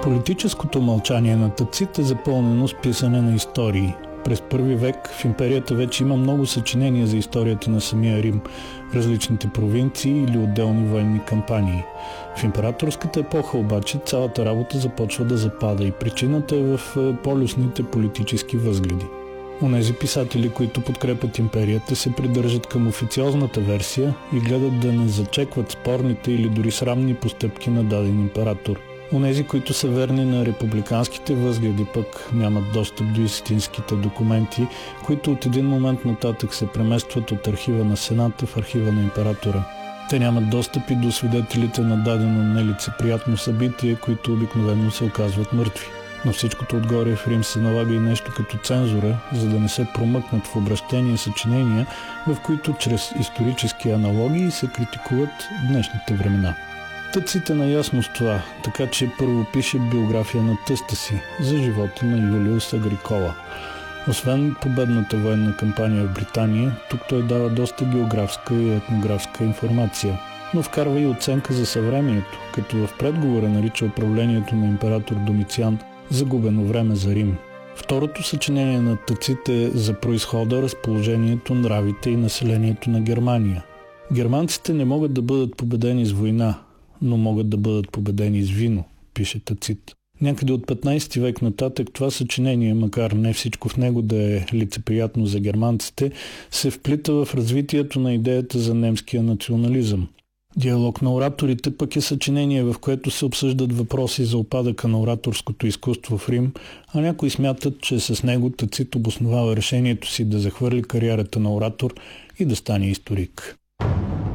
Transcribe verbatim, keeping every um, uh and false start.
Политическото мълчание на Тацит е запълнено с писане на истории. През първи век в империята вече има много съчинения за историята на самия Рим, различните провинции или отделни военни кампании. В императорската епоха обаче цялата работа започва да запада и причината е в полюсните политически възгледи. Онези писатели, които подкрепят империята, се придържат към официозната версия и гледат да не зачекват спорните или дори срамни постъпки на даден император. Онези, които са верни на републиканските възгледи, пък нямат достъп до истинските документи, които от един момент нататък се преместват от архива на Сената в архива на императора. Те нямат достъп и до свидетелите на дадено нелицеприятно събитие, които обикновено се оказват мъртви. Но всичкото отгоре в Рим се налага и нещо като цензура, за да не се промъкнат в обращения съчинения, в които чрез исторически аналогии се критикуват днешните времена. Тацит е наясно с това, така че първо пише биография на тъста си за живота на Юлиус Агрикола. Освен победната военна кампания в Британия, тук той дава доста географска и етнографска информация, но вкарва и оценка за съвремието, като в предговора нарича управлението на император Домициан загубено време за Рим. Второто съчинение на Тацит е за произхода, разположението, нравите и населението на Германия. Германците не могат да бъдат победени с война, но могат да бъдат победени с вино, пише Тацит. Някъде от петнайсети век нататък това съчинение, макар не всичко в него да е лицеприятно за германците, се вплита в развитието на идеята за немския национализъм. Диалог на ораторите пък е съчинение, в което се обсъждат въпроси за упадъка на ораторското изкуство в Рим, а някои смятат, че с него Тацит обосновава решението си да захвърли кариерата на оратор и да стане историк.